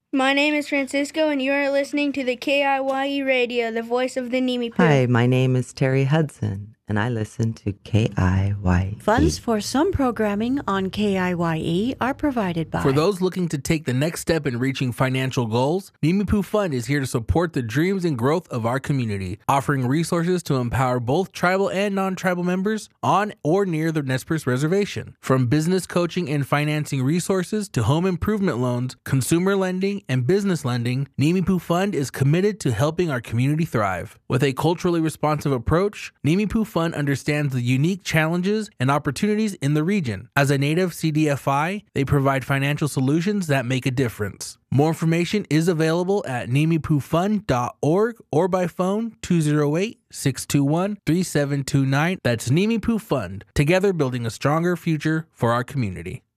My name is Francisco, and you are listening to the KIYE Radio, the voice of the Nimi Poo. Hi, my name is Terry Hudson, and I listen to KIYE. Funds for some programming on KIYE are provided by... For those looking to take the next step in reaching financial goals, Nimi Poo Fund is here to support the dreams and growth of our community, offering resources to empower both tribal and non-tribal members on or near the Nez Perce Reservation. From business coaching and financing resources to home improvement loans, consumer lending, and business lending, Nimi Poo Fund is committed to helping our community thrive. With a culturally responsive approach, Nimi Poo Fund understands the unique challenges and opportunities in the region. As a native CDFI, they provide financial solutions that make a difference. More information is available at nimipoofund.org or by phone 208-621-3729. That's Nimi Poo Fund, together building a stronger future for our community.